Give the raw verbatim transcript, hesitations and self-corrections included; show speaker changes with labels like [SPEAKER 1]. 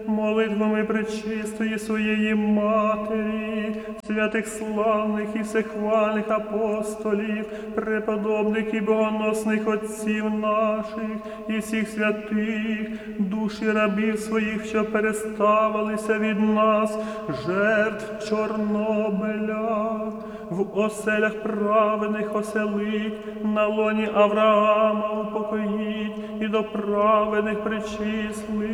[SPEAKER 1] молитвами пречистої своєї Матері, святих славних і всехвальних апостолів, преподобних і богоносних отців наших, і всіх святих, душі рабів своїх, що переставилися від нас, жертв Чорнобиля, в оселях праведних оселить, на лоні Авраама упокоїть, і до праведних причисли.